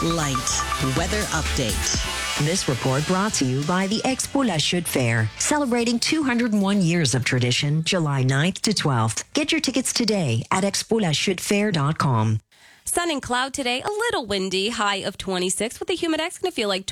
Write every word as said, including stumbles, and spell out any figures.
Light weather update. This report brought to you by the Expo La Chute Fair, celebrating two hundred one years of tradition, July ninth to twelfth. Get your tickets today at expo la chute fair dot com. Sun and cloud today, a little windy, high of twenty-six with a humid X going to feel like